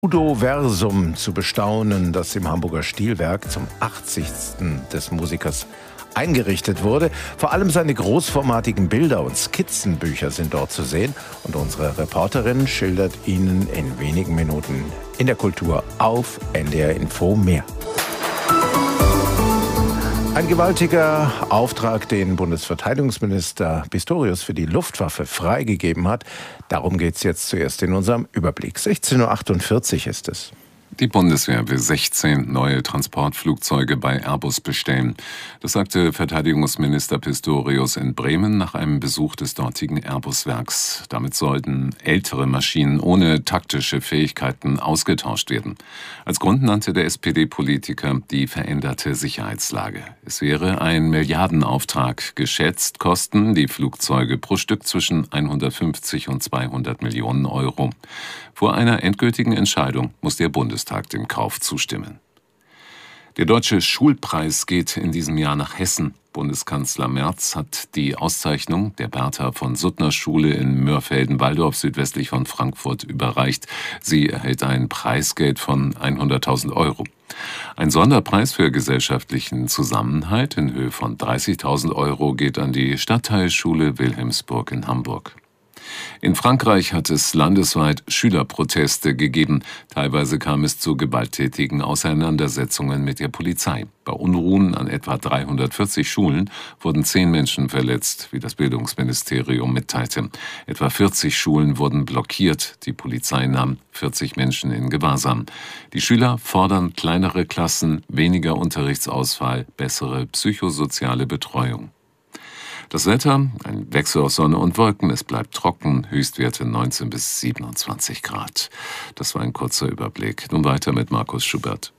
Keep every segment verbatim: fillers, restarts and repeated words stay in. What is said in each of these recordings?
Udoversum zu bestaunen, das im Hamburger Stilwerk zum achtzigsten des Musikers eingerichtet wurde. Vor allem seine großformatigen Bilder und Skizzenbücher sind dort zu sehen und unsere Reporterin schildert Ihnen in wenigen Minuten in der Kultur auf N D R Info mehr. Ein gewaltiger Auftrag, den Bundesverteidigungsminister Pistorius für die Luftwaffe freigegeben hat. Darum geht es jetzt zuerst in unserem Überblick. sechzehn Uhr achtundvierzig ist es. Die Bundeswehr will sechzehn neue Transportflugzeuge bei Airbus bestellen. Das sagte Verteidigungsminister Pistorius in Bremen nach einem Besuch des dortigen Airbus-Werks. Damit sollten ältere Maschinen ohne taktische Fähigkeiten ausgetauscht werden. Als Grund nannte der S P D-Politiker die veränderte Sicherheitslage. Es wäre ein Milliardenauftrag. Geschätzt kosten die Flugzeuge pro Stück zwischen hundertfünfzig und zweihundert Millionen Euro. Vor einer endgültigen Entscheidung muss der Bundestag dem Kauf zustimmen. Der Deutsche Schulpreis geht in diesem Jahr nach Hessen. Bundeskanzler Merz hat die Auszeichnung der Bertha von Suttner Schule in Mörfelden-Walldorf südwestlich von Frankfurt überreicht. Sie erhält ein Preisgeld von hunderttausend Euro. Ein Sonderpreis für gesellschaftlichen Zusammenhalt in Höhe von dreißigtausend Euro geht an die Stadtteilschule Wilhelmsburg in Hamburg. In Frankreich hat es landesweit Schülerproteste gegeben. Teilweise kam es zu gewalttätigen Auseinandersetzungen mit der Polizei. Bei Unruhen an etwa dreihundertvierzig Schulen wurden zehn Menschen verletzt, wie das Bildungsministerium mitteilte. Etwa vierzig Schulen wurden blockiert. Die Polizei nahm vierzig Menschen in Gewahrsam. Die Schüler fordern kleinere Klassen, weniger Unterrichtsausfall, bessere psychosoziale Betreuung. Das Wetter, ein Wechsel aus Sonne und Wolken, es bleibt trocken, Höchstwerte neunzehn bis siebenundzwanzig Grad. Das war ein kurzer Überblick. Nun weiter mit Markus Schubert.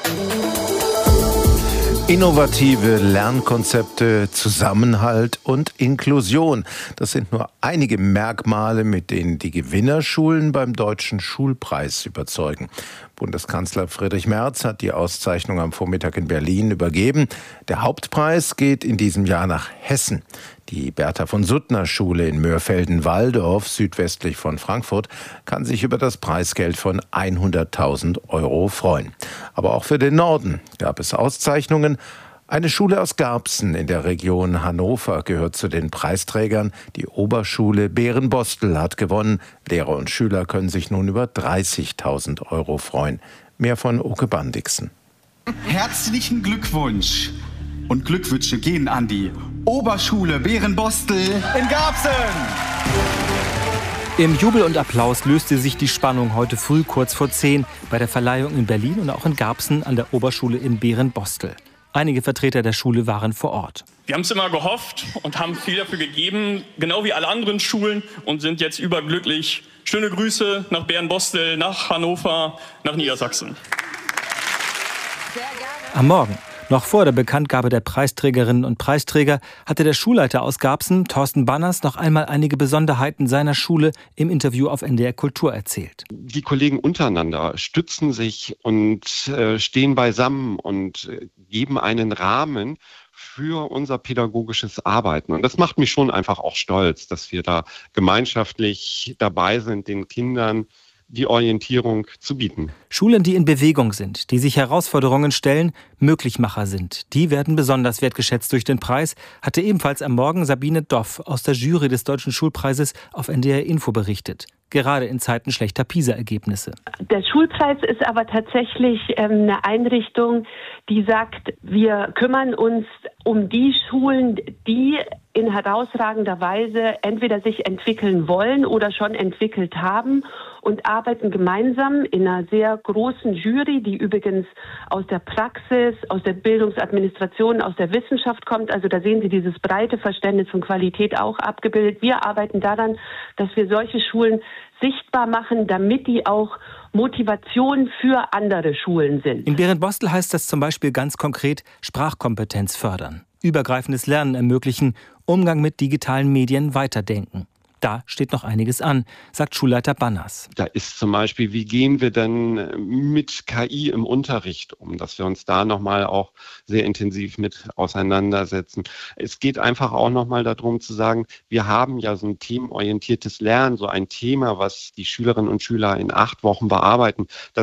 Innovative Lernkonzepte, Zusammenhalt und Inklusion. Das sind nur einige Merkmale, mit denen die Gewinnerschulen beim Deutschen Schulpreis überzeugen. Bundeskanzler Friedrich Merz hat die Auszeichnung am Vormittag in Berlin übergeben. Der Hauptpreis geht in diesem Jahr nach Hessen. Die Bertha von Suttner Schule in Mörfelden-Walldorf, südwestlich von Frankfurt, kann sich über das Preisgeld von hunderttausend Euro freuen. Aber auch für den Norden gab es Auszeichnungen. Eine Schule aus Garbsen in der Region Hannover gehört zu den Preisträgern. Die Oberschule Berenbostel hat gewonnen. Lehrer und Schüler können sich nun über dreißigtausend Euro freuen. Mehr von Oke Bandixen. Herzlichen Glückwunsch und Glückwünsche gehen an die Oberschule Berenbostel in Garbsen. Im Jubel und Applaus löste sich die Spannung heute früh kurz vor zehn bei der Verleihung in Berlin und auch in Garbsen an der Oberschule in Berenbostel. Einige Vertreter der Schule waren vor Ort. Wir haben es immer gehofft und haben viel dafür gegeben, genau wie alle anderen Schulen, und sind jetzt überglücklich. Schöne Grüße nach Berenbostel, nach Hannover, nach Niedersachsen. Am Morgen, noch vor der Bekanntgabe der Preisträgerinnen und Preisträger, hatte der Schulleiter aus Garbsen, Thorsten Banners, noch einmal einige Besonderheiten seiner Schule im Interview auf N D R Kultur erzählt. Die Kollegen untereinander stützen sich und äh, stehen beisammen und äh, geben einen Rahmen für unser pädagogisches Arbeiten. Und das macht mich schon einfach auch stolz, dass wir da gemeinschaftlich dabei sind, den Kindern die Orientierung zu bieten. Schulen, die in Bewegung sind, die sich Herausforderungen stellen, Möglichmacher sind, die werden besonders wertgeschätzt durch den Preis, hatte ebenfalls am Morgen Sabine Doff aus der Jury des Deutschen Schulpreises auf N D R Info berichtet. Gerade in Zeiten schlechter PISA-Ergebnisse. Der Schulpreis ist aber tatsächlich ähm, eine Einrichtung, die sagt, wir kümmern uns um die Schulen, die in herausragender Weise entweder sich entwickeln wollen oder schon entwickelt haben, und arbeiten gemeinsam in einer sehr großen Jury, die übrigens aus der Praxis, aus der Bildungsadministration, aus der Wissenschaft kommt. Also da sehen Sie dieses breite Verständnis von Qualität auch abgebildet. Wir arbeiten daran, dass wir solche Schulen sichtbar machen, damit die auch Motivation für andere Schulen sind. In Berenbostel heißt das zum Beispiel ganz konkret Sprachkompetenz fördern, übergreifendes Lernen ermöglichen, Umgang mit digitalen Medien weiterdenken. Da steht noch einiges an, sagt Schulleiter Banners. Da ist zum Beispiel, wie gehen wir denn mit K I im Unterricht um, dass wir uns da nochmal auch sehr intensiv mit auseinandersetzen. Es geht einfach auch nochmal darum zu sagen, wir haben ja so ein themenorientiertes Lernen, so ein Thema, was die Schülerinnen und Schüler in acht Wochen bearbeiten. Das